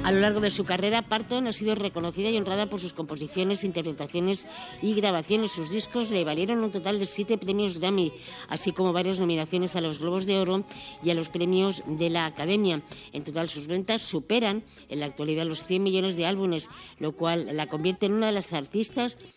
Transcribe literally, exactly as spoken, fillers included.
A lo largo de su carrera, Parton ha sido reconocida y honrada por sus composiciones, interpretaciones y grabaciones. Sus discos le valieron un total de siete premios Grammy, así como varias nominaciones a los Globos de Oro y a los premios de la Academia. En total, sus ventas superan en la actualidad los cien millones de álbumes, lo cual la convierte en una de las artistas